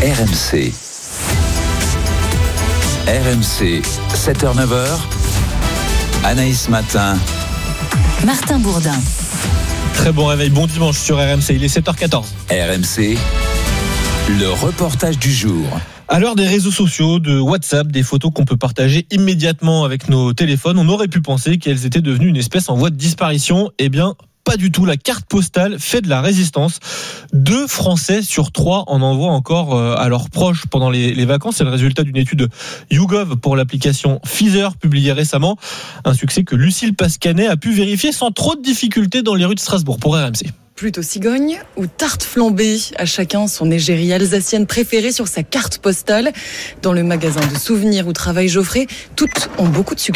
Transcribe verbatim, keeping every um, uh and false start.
R M C. R M C, sept heures neuf heures. Anaïs Matin. Martin Bourdin. Très bon réveil, bon dimanche sur R M C, il est sept heures quatorze. R M C, le reportage du jour. À l'heure des réseaux sociaux, de WhatsApp, des photos qu'on peut partager immédiatement avec nos téléphones, on aurait pu penser qu'elles étaient devenues une espèce en voie de disparition. Eh bien, pas du tout. La carte postale fait de la résistance. Deux Français sur trois en envoient encore à leurs proches pendant les, les vacances. C'est le résultat d'une étude YouGov pour l'application Feezer publiée récemment. Un succès que Lucille Pascanet a pu vérifier sans trop de difficultés dans les rues de Strasbourg pour R M C. Plutôt cigogne ou tarte flambée, à chacun son égérie alsacienne préférée sur sa carte postale. Dans le magasin de souvenirs où travaille Geoffrey, toutes ont beaucoup de succès.